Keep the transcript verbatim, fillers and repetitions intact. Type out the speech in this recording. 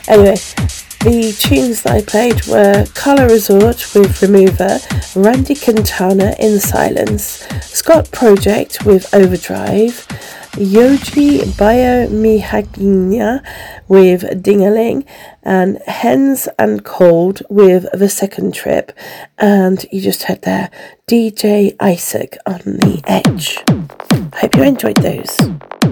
Anyway, the tunes that I played were Colour Resort with Remover, Randy Quintana in Silence, Scott Project with Overdrive, Yoji Biomihagina with Ding-a-Ling, and Hens and Cold with The Second Trip. And you just heard there D J Isaac on The Edge. Hope you enjoyed those.